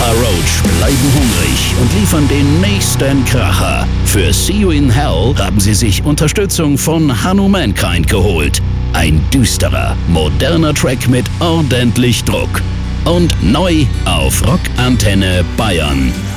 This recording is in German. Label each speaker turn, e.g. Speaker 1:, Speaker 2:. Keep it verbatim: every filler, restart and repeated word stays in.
Speaker 1: Papa Roach bleiben hungrig und liefern den nächsten Kracher. Für See You in Hell haben sie sich Unterstützung von Hanno Mankind geholt. Ein düsterer, moderner Track mit ordentlich Druck. Und neu auf Rockantenne Bayern.